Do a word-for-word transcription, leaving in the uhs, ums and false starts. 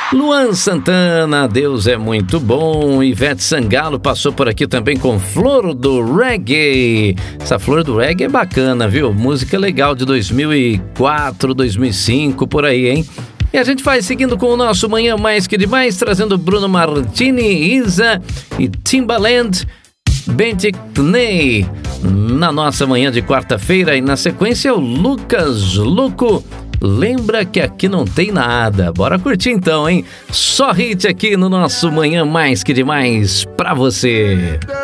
Luan Santana, Deus é muito bom. Ivete Sangalo passou por aqui também com Flor do Reggae. Essa Flor do Reggae é bacana, viu? Música legal de dois mil e quatro, dois mil e cinco, por aí, hein? E a gente vai seguindo com o nosso Manhã Mais Que Demais, trazendo Bruno Martini, Isa e Timbaland, Bentic Ney, na nossa manhã de quarta-feira. E na sequência o Lucas Luco, Lembra Que Aqui Não Tem Nada. Bora curtir então, hein? Só hit aqui no nosso Manhã Mais Que Demais pra você.